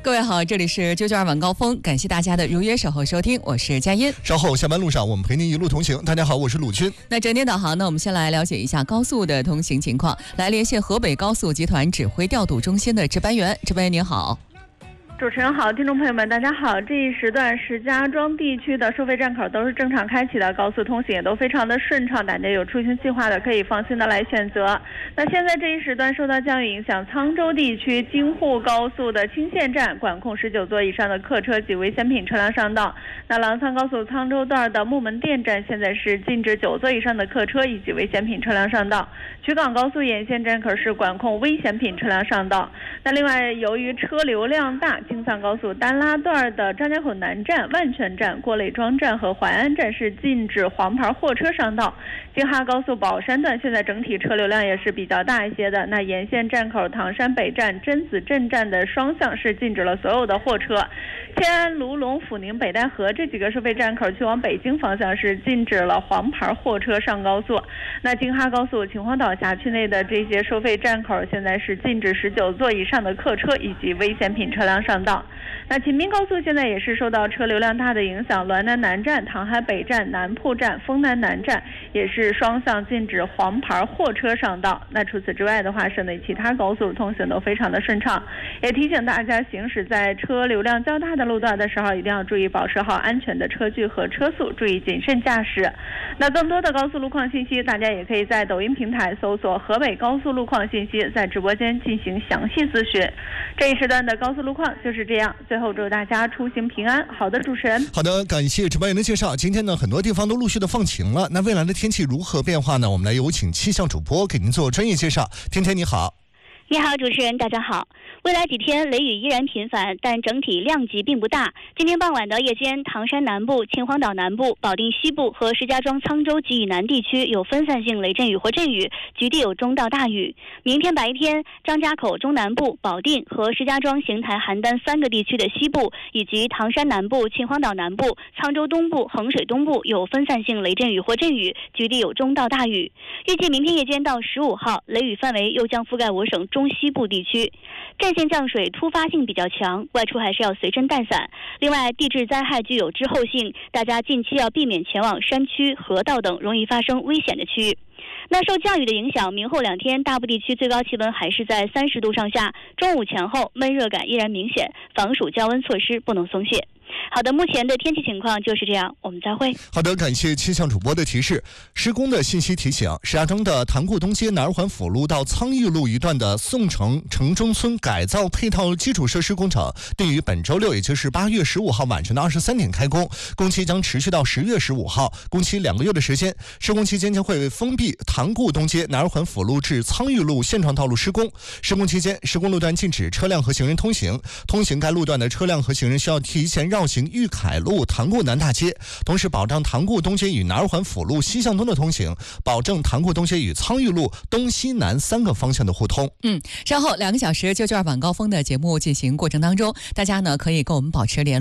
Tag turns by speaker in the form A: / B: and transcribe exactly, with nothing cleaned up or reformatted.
A: 各位好，这里是九九二晚高峰，感谢大家的如约守候收听，我是佳音。
B: 稍后下班路上我们陪您一路同行。大家好，我是鲁军。
A: 那整点导航呢，我们先来了解一下高速的通行情况，来连线河北高速集团指挥调度中心的值班员。值班员您好。
C: 主持人好，听众朋友们大家好。这一时段石家庄地区的收费站口都是正常开启的，高速通行也都非常的顺畅，大家有出行计划的可以放心的来选择。那现在这一时段受到降雨影响，沧州地区京沪高速的青县站管控十九座以上的客车及危险品车辆上道。那郎沧高速沧州段的木门店站现在是禁止九座以上的客车以及危险品车辆上道。衢港高速沿线站口是管控危险品车辆上道。那另外由于车流量大，京藏高速丹拉段的张家口南站、万泉站、郭累庄站和淮安站是禁止黄牌货车上道。京哈高速宝山段现在整体车流量也是比较大一些的，那沿线站口唐山北站、真子镇站的双向是禁止了所有的货车。迁安、卢龙、阜宁、北戴河这几个收费站口去往北京方向是禁止了黄牌货车上高速。那京哈高速秦皇岛辖区内的这些收费站口现在是禁止十九座以上的客车以及危险品车辆上道。那秦滨高速现在也是受到车流量大的影响，滦南南站、唐海北站、南铺站、丰南南站也是双向禁止黄牌货车上道。那除此之外的话，省内其他高速通行都非常的顺畅。也提醒大家，行驶在车流量较大的路段的时候，一定要注意保持好安全的车距和车速，注意谨慎驾驶。那更多的高速路况信息，大家也可以在抖音平台搜索河北高速路况信息，在直播间进行详细咨询。这一时段的高速路况就是这样，最后祝大家出行平安。好的，主持人。
B: 好的，感谢值班员的介绍。今天呢，很多地方都陆续的放晴了，那未来的天气如何变化呢？我们来有请气象主播给您做专业介绍。天天你好。
D: 你好，主持人，大家好。未来几天雷雨依然频繁，但整体量级并不大。今天傍晚到夜间，唐山南部、秦皇岛南部、保定西部和石家庄、沧州及以南地区有分散性雷阵雨或阵雨，局地有中到大雨。明天白天，张家口中南部、保定和石家庄、邢台、邯郸三个地区的西部，以及唐山南部、秦皇岛南部、沧州东部、衡水东部有分散性雷阵雨或阵雨，局地有中到大雨。预计明天夜间到十五号，雷雨范围又将覆盖我省中西部地区，阵线降水突发性比较强，外出还是要随身带伞。另外，地质灾害具有滞后性，大家近期要避免前往山区、河道等容易发生危险的区域。那受降雨的影响，明后两天大部地区最高气温还是在三十度上下，中午前后闷热感依然明显，防暑降温措施不能松懈。好的，目前的天气情况就是这样，我们再会。
B: 好的，感谢气象主播的提示。施工的信息提醒：石家庄的塘沽东街南二环辅路到苍峪路一段的宋城城中村改造配套基础设施工程定于本周六，也就是八月十五号晚上的二十三点开工，工期将持续到十月十五号，工期两个月的时间。施工期间将会封闭塘沽东街南二环辅路至苍峪路现状道路施工。施工期间，施工路段禁止车辆和行人通行，通行该路段的车辆和行人需要提前绕行玉凯路、塘沽南大街，同时保障塘沽东街与南二环辅路西向东的通行，保证塘沽东街与苍峪路东西南三个方向的互通。
A: 嗯，稍后两个小时九九二晚高峰的节目进行过程当中，大家呢可以跟我们保持联络。